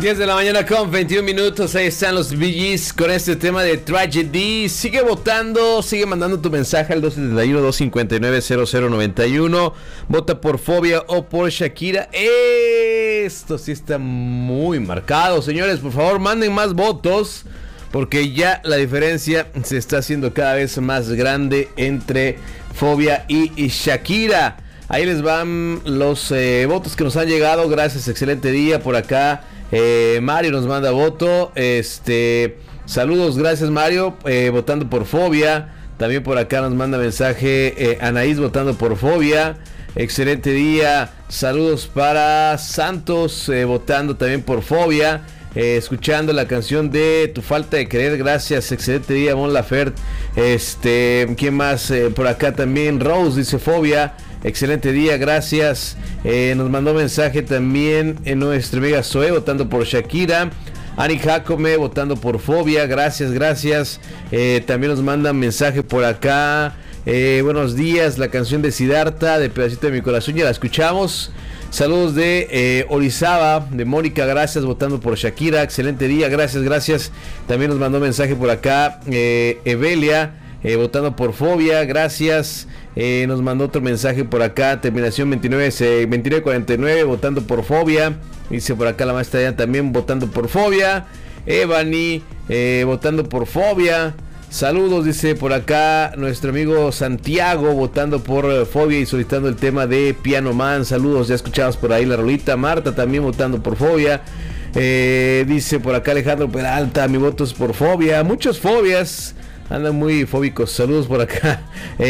10 de la mañana con 21 minutos, ahí están los Bee Gees con este tema de Tragedy. Sigue votando, sigue mandando tu mensaje al 271-259-0091. Vota por Fobia o por Shakira. Esto sí está muy marcado, señores. Por favor, manden más votos, porque ya la diferencia se está haciendo cada vez más grande entre Fobia y Shakira. Ahí les van los votos que nos han llegado. Gracias, excelente día por acá. Mario nos manda voto. Saludos, gracias Mario, votando por Fobia. También por acá nos manda mensaje Anaís votando por Fobia. Excelente día. Saludos para Santos, votando también por Fobia. Escuchando la canción de Tu Falta de Querer. Gracias, excelente día Mon Laferte. ¿Quién más? Por acá también Rose dice Fobia. Excelente día, gracias. Nos mandó mensaje también en nuestra amiga Zoe votando por Shakira. Ani Jacome votando por Fobia. Gracias. También nos mandan mensaje por acá. Buenos días, la canción de Siddhartha de Pedacito de mi Corazón, ya la escuchamos. Saludos de Orizaba, de Mónica, gracias, votando por Shakira. Excelente día, gracias. También nos mandó mensaje por acá Evelia, votando por Fobia, gracias. Nos mandó otro mensaje por acá, terminación 2949, votando por Fobia. Dice por acá la maestra ya también votando por Fobia. Evani, votando por Fobia. Saludos, dice por acá nuestro amigo Santiago, votando por Fobia y solicitando el tema de Piano Man. Saludos, ya escuchamos por ahí la rolita. Marta también votando por Fobia. Dice por acá Alejandro Peralta, mi voto es por Fobia. Muchas fobias, andan muy fóbicos. Saludos por acá.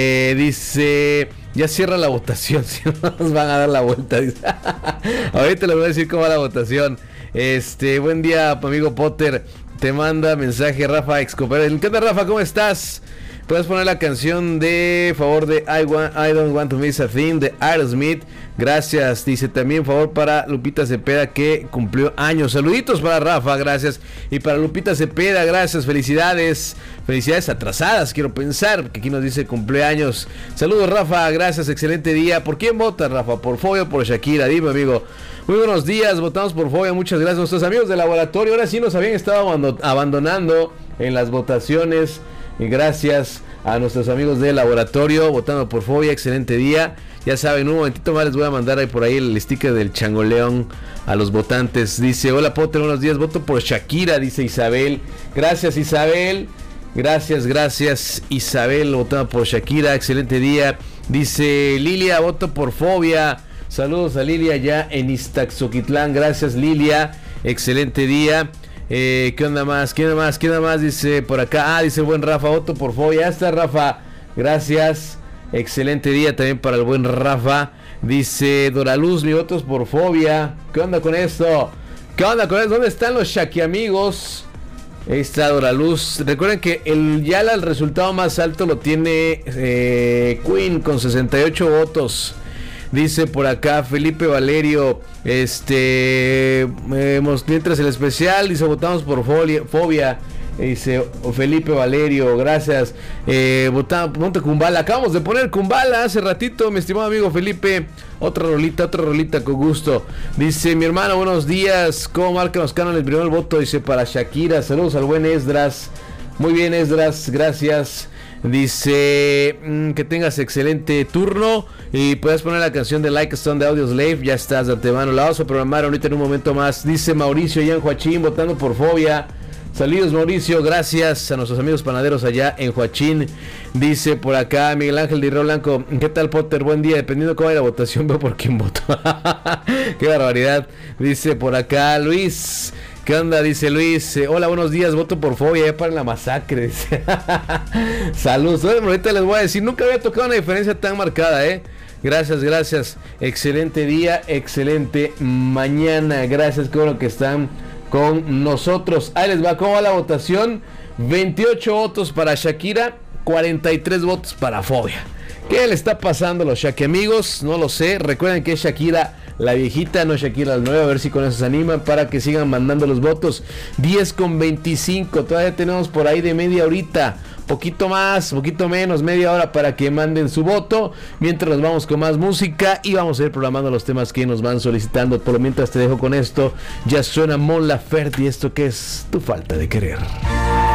Dice, ya cierra la votación, si no nos van a dar la vuelta. Dice. Ahorita les voy a decir cómo va la votación. Buen día, amigo Potter. Te manda mensaje Rafa Excopera. ¿Qué onda, Rafa? ¿Cómo estás? Puedes poner la canción de favor de I Don't Want to Miss a Thing de Aerosmith. Gracias. Dice también favor para Lupita Cepeda, que cumplió años. Saluditos para Rafa, gracias. Y para Lupita Cepeda, gracias. Felicidades atrasadas, quiero pensar, que aquí nos dice cumpleaños. Saludos, Rafa, gracias, excelente día. ¿Por quién vota, Rafa? ¿Por Fobia o por Shakira? Dime, amigo. Muy buenos días, votamos por Fobia, muchas gracias a nuestros amigos del laboratorio. Ahora sí nos habían estado abandonando en las votaciones. Y gracias a nuestros amigos del laboratorio, votando por Fobia, excelente día. Ya saben, un momentito más les voy a mandar ahí por ahí el sticker del changoleón a los votantes. Dice, hola Potter, buenos días, voto por Shakira, dice Isabel. Gracias, Isabel. Gracias Isabel, votando por Shakira, excelente día. Dice Lilia, voto por Fobia. Saludos a Lilia ya en Iztaxoquitlán. Gracias, Lilia, excelente día. ¿Qué onda más? Dice por acá. Dice el buen Rafa, voto por Fobia. Ya está, Rafa, gracias. Excelente día también para el buen Rafa. Dice Doraluz, mi voto es por Fobia. ¿Qué onda con esto? ¿Dónde están los Shaki amigos? Ahí está Doraluz. Recuerden que el resultado más alto lo tiene Queen con 68 votos. Dice por acá Felipe Valerio, mientras el especial, dice votamos por Fobia. Dice Felipe Valerio, gracias. Votamos, ponte Kumbala. Acabamos de poner Kumbala hace ratito, mi estimado amigo Felipe. Otra rolita con gusto. Dice mi hermano, buenos días. ¿Cómo marcan los cánones? Primero el voto, dice para Shakira. Saludos al buen Esdras. Muy bien, Esdras, gracias. Dice que tengas excelente turno y puedes poner la canción de Like a Stone de Audioslave. Ya estás de antemano, la vamos a programar ahorita en un momento más. Dice Mauricio allá en Joachín, votando por Fobia. Saludos, Mauricio, gracias a nuestros amigos panaderos allá en Joachín. Dice por acá Miguel Ángel de Río Blanco, ¿qué tal, Potter? Buen día, dependiendo de cómo vaya la votación veo por quién voto. Qué barbaridad. Dice por acá Luis, ¿qué onda? Dice Luis, hola, buenos días, voto por Fobia, ya para la masacre. Saludos. Ahorita les voy a decir, nunca había tocado una diferencia tan marcada, Gracias. Excelente día, excelente mañana. Gracias, qué bueno que están con nosotros. Ahí les va, ¿cómo va la votación? 28 votos para Shakira, 43 votos para Fobia. ¿Qué le está pasando a los Shaki amigos? No lo sé. Recuerden que es Shakira la viejita, no Shakira la nueva. A ver si con eso se animan para que sigan mandando los votos. 10:25. Todavía tenemos por ahí de media horita poquito más, poquito menos, media hora para que manden su voto. Mientras nos vamos con más música y vamos a ir programando los temas que nos van solicitando. Por lo mientras te dejo con esto. Ya suena Mon Laferte y esto que es Tu Falta de Querer.